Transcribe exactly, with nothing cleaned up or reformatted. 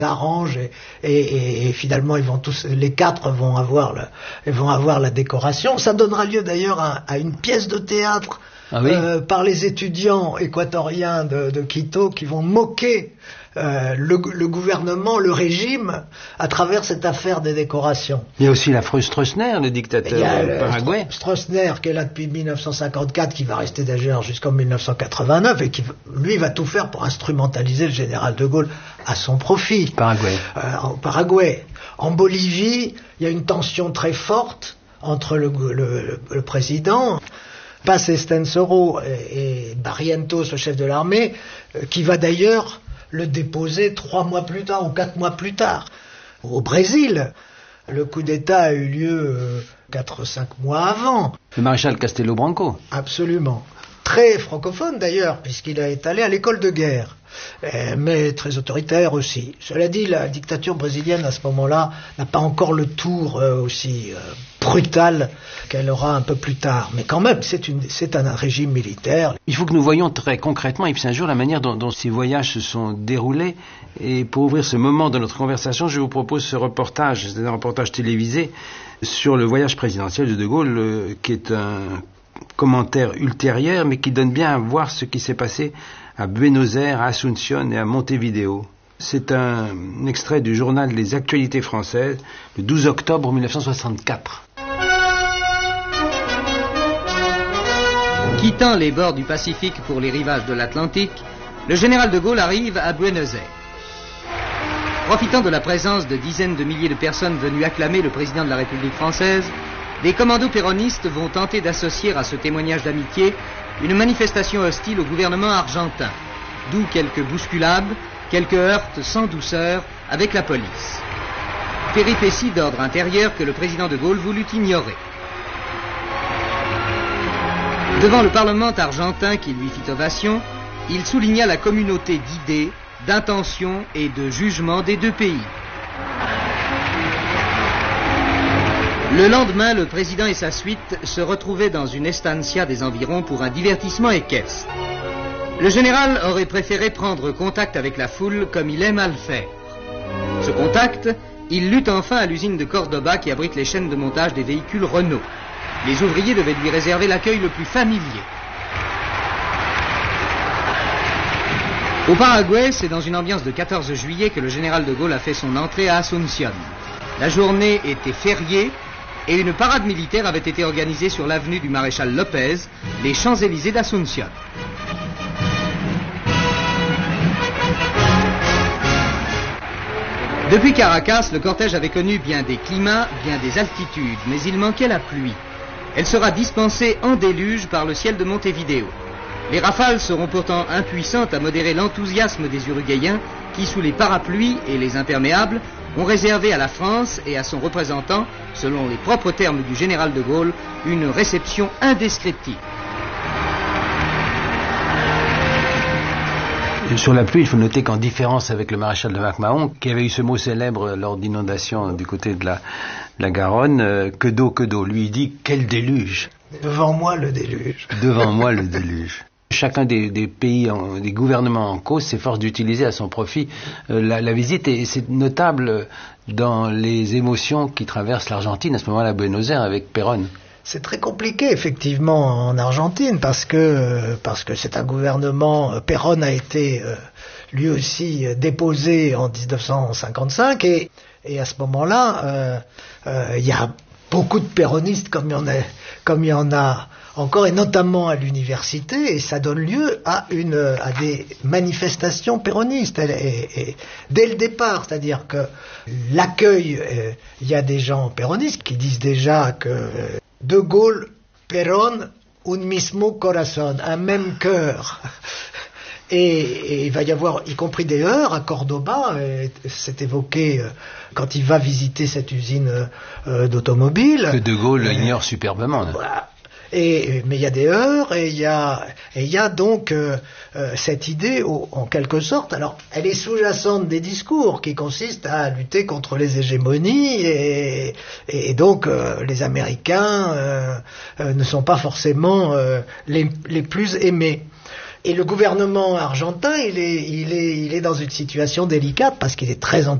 arrange et, et, et finalement ils vont tous, les quatre vont avoir, le, ils vont avoir la décoration. Ça donnera lieu d'ailleurs à, à une pièce de théâtre ah oui. euh, par les étudiants équatoriens de, de Quito qui vont moquer euh, le, le gouvernement, le régime à travers cette affaire des décorations. Il y a aussi l'affreux Stroessner, le dictateur Il y a le paraguay. Stroessner qui est là depuis mille neuf cent cinquante-quatre, qui va rester d'ailleurs jusqu'en mille neuf cent quatre-vingt-neuf et qui lui va tout faire pour instrumentaliser le général de Gaulle à son profit. Paraguay. Euh, au Paraguay. En Bolivie, il y a une tension très forte entre le, le, le président Paz Estenssoro et, et Barrientos, le chef de l'armée, euh, qui va d'ailleurs le déposer trois mois plus tard ou quatre mois plus tard. Au Brésil, le coup d'État a eu lieu euh, quatre ou cinq mois avant. Le maréchal Castelo Branco. Absolument. Très francophone d'ailleurs, puisqu'il est allé à l'école de guerre, euh, mais très autoritaire aussi. Cela dit, la dictature brésilienne à ce moment-là n'a pas encore le tour euh, aussi euh, brutal qu'elle aura un peu plus tard. Mais quand même, c'est, une, c'est un, un régime militaire. Il faut que nous voyions très concrètement, Yves Saint-Jour, la manière dont, dont ces voyages se sont déroulés. Et pour ouvrir ce moment de notre conversation, je vous propose ce reportage, c'est un reportage télévisé sur le voyage présidentiel de De Gaulle, euh, qui est un commentaire ultérieur, mais qui donne bien à voir ce qui s'est passé à Buenos Aires, à Asunción et à Montevideo. C'est un extrait du journal des actualités françaises, le douze octobre mille neuf cent soixante-quatre. Quittant les bords du Pacifique pour les rivages de l'Atlantique, le général de Gaulle arrive à Buenos Aires. Profitant de la présence de dizaines de milliers de personnes venues acclamer le président de la République française, des commandos péronistes vont tenter d'associer à ce témoignage d'amitié une manifestation hostile au gouvernement argentin, d'où quelques bousculades, quelques heurts sans douceur avec la police. Péripéties d'ordre intérieur que le président de Gaulle voulut ignorer. Devant le Parlement argentin qui lui fit ovation, il souligna la communauté d'idées, d'intentions et de jugements des deux pays. Le lendemain, le président et sa suite se retrouvaient dans une estancia des environs pour un divertissement équestre. Le général aurait préféré prendre contact avec la foule comme il aime à le faire. Ce contact, il l'eut enfin à l'usine de Cordoba qui abrite les chaînes de montage des véhicules Renault. Les ouvriers devaient lui réserver l'accueil le plus familier. Au Paraguay, c'est dans une ambiance de quatorze juillet que le général de Gaulle a fait son entrée à Asunción. La journée était fériée et une parade militaire avait été organisée sur l'avenue du maréchal Lopez, les Champs-Élysées d'Asunción. Depuis Caracas, le cortège avait connu bien des climats, bien des altitudes, mais il manquait la pluie. Elle sera dispensée en déluge par le ciel de Montevideo. Les rafales seront pourtant impuissantes à modérer l'enthousiasme des Uruguayens qui, sous les parapluies et les imperméables, ont réservé à la France et à son représentant, selon les propres termes du général de Gaulle, une réception indescriptible. Sur la pluie, il faut noter qu'en différence avec le maréchal de Mac-Mahon, qui avait eu ce mot célèbre lors d'inondations du côté de la, de la Garonne, euh, que d'eau, que d'eau. Lui, il dit « quel déluge !» Devant moi, le déluge. Devant moi, le déluge. Chacun des, des pays, en, des gouvernements en cause s'efforce d'utiliser à son profit euh, la, la visite, et c'est notable dans les émotions qui traversent l'Argentine à ce moment-là à Buenos Aires avec Perón. C'est très compliqué effectivement en Argentine parce que parce que c'est un gouvernement. Perón a été euh, lui aussi déposé en dix-neuf cent cinquante-cinq et et à ce moment-là euh, euh, il y a beaucoup de péronistes comme il y en a comme il y en a encore, et notamment à l'université, et ça donne lieu à une à des manifestations péronistes et, et, et dès le départ, c'est-à-dire que l'accueil, euh, il y a des gens péronistes qui disent déjà que euh, De Gaulle, Perón, un mismo corazón, un même cœur. Et, et il va y avoir, y compris des heurts à Cordoba, c'est évoqué euh, quand il va visiter cette usine euh, d'automobile. Que De Gaulle euh, ignore superbement. Voilà. Et, mais il y a des heurts et il y a, et il y a donc euh, euh, cette idée au, en quelque sorte, alors elle est sous-jacente des discours qui consistent à lutter contre les hégémonies et, et donc euh, les Américains euh, euh, ne sont pas forcément euh, les, les plus aimés. Et le gouvernement argentin, il est, il est, il est dans une situation délicate parce qu'il est très